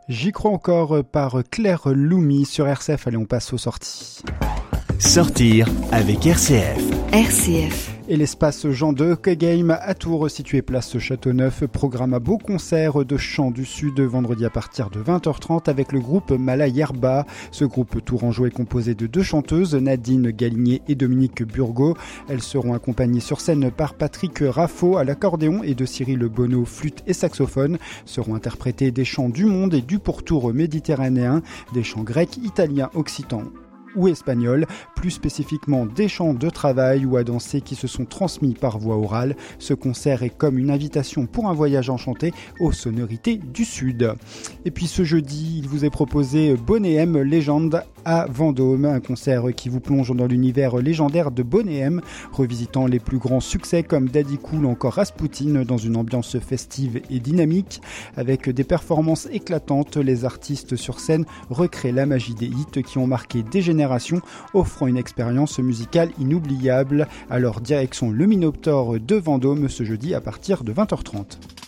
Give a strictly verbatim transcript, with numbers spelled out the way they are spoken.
J'y crois encore par Claire Loumi sur R C F. Allez, on passe aux sorties. Sortir avec R C F. R C F. Et l'espace Jean de Hockey Game à Tours, situé place Châteauneuf, programme un beau concert de chant du Sud vendredi à partir de vingt heures trente avec le groupe Mala Yerba. Ce groupe tourangeau est composé de deux chanteuses, Nadine Galigné et Dominique Burgot. Elles seront accompagnées sur scène par Patrick Raffo à l'accordéon et de Cyril Bonneau, flûte et saxophone. Seront interprétés des chants du monde et du pourtour méditerranéen, des chants grecs, italiens, occitans ou espagnol, plus spécifiquement des chants de travail ou à danser qui se sont transmis par voie orale. Ce concert est comme une invitation pour un voyage enchanté aux sonorités du Sud. Et puis ce jeudi, il vous est proposé Boney M Légende à Vendôme, un concert qui vous plonge dans l'univers légendaire de Boney M, revisitant les plus grands succès comme Daddy Cool ou encore Rasputin dans une ambiance festive et dynamique. Avec des performances éclatantes, les artistes sur scène recréent la magie des hits qui ont marqué des générations, offrant une expérience musicale inoubliable. Alors direction le Minotaure de Vendôme ce jeudi à partir de vingt heures trente.